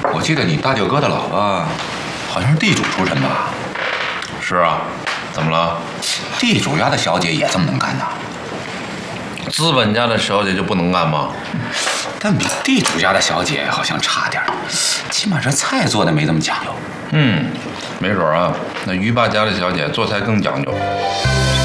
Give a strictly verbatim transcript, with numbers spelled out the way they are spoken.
我记得你大舅哥的老婆好像是地主出身吧？ 是啊，怎么了？ 地主家的小姐也这么能干呐？ 资本家的小姐就不能干吗？ 但比地主家的小姐好像差点，起码这菜做的没这么讲究。 嗯，没准啊，那于爸家的小姐做菜更讲究。